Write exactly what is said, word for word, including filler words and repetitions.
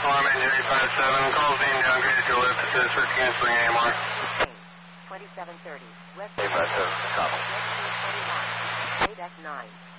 Alarm engine eight five seven, calls being downgraded to a lift, assist for canceling A M R. twenty-seven thirty, West eight five seven, copy. twenty-one, eight X nine.